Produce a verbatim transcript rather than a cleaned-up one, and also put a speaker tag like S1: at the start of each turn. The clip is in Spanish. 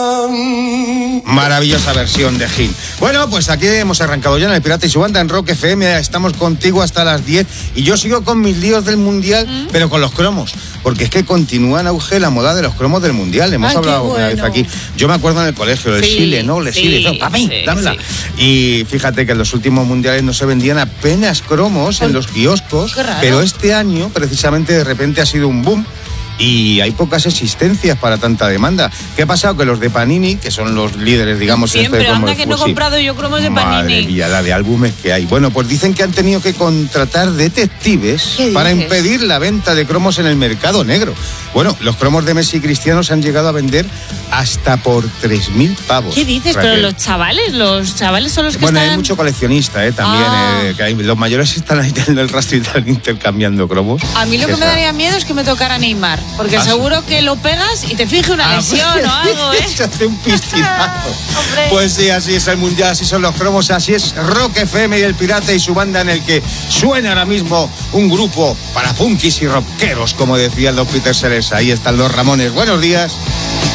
S1: Maravillosa versión de Gil. Bueno, pues aquí hemos arrancado ya en El Pirata y su Banda en Rock F M. Estamos contigo hasta las diez y yo sigo con mis líos del Mundial, ¿Mm? pero con los cromos, porque es que continúa en auge la moda de los cromos del Mundial. Hemos Ay, hablado una bueno. vez aquí. Yo me acuerdo en el colegio, el sí, Chile, ¿no? El sí, Chile, no, para mí, sí, dámela. Sí. Y fíjate que en los últimos mundiales no se vendían apenas cromos en los kioscos, pero este año precisamente de repente ha sido un boom. Y hay pocas existencias para tanta demanda. ¿Qué ha pasado? Que los de Panini, que son los líderes, digamos...
S2: Siempre,
S1: este,
S2: anda que no he comprado yo cromos de Panini.
S1: Madre mía, la de álbumes que hay. Bueno, pues dicen que han tenido que contratar detectives para impedir la venta de cromos en el mercado negro. Bueno, los cromos de Messi y Cristiano se han llegado a vender hasta por tres mil pavos.
S2: ¿Qué dices? Raquel. Pero los chavales, los chavales son los que
S1: bueno,
S2: están...
S1: Bueno, hay mucho coleccionista, ¿eh? También. Ah. Eh, que hay, los mayores están ahí teniendo el rastro y están intercambiando cromos.
S2: A mí lo que, que me daría miedo es que me tocara Neymar, porque ¿Ah, seguro que lo pegas y te finge una ah, lesión pues, o algo, ¿eh?
S1: Se hace un piscinazo. Pues sí, así es el Mundial, así son los cromos, así es Rock F M y El Pirata y su Banda, en el que suena ahora mismo un grupo para punkis y rockeros, como decía el don Peter Sellers. Ahí están los Ramones. Buenos días.